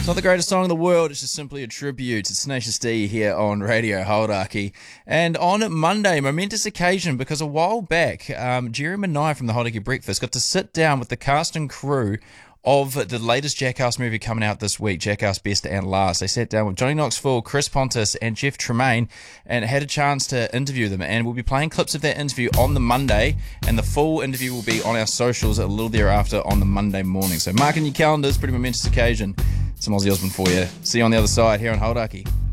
Not the greatest song in the world, it's just simply a tribute. It's Tenacious D here on Radio Hauraki. And on Monday, momentous occasion, because a while back, Jerry Manai from the Hauraki Breakfast got to sit down with the cast and crew of the latest Jackass movie coming out this week, Jackass Best and Last. They sat down with Johnny Knoxville, Chris Pontus, and Jeff Tremaine and had a chance to interview them. And we'll be playing clips of that interview on the Monday, and the full interview will be on our socials a little thereafter on the Monday morning. So mark in your calendars, pretty momentous occasion. Some Ozzy Osbourne for you. See you on the other side here on Hauraki.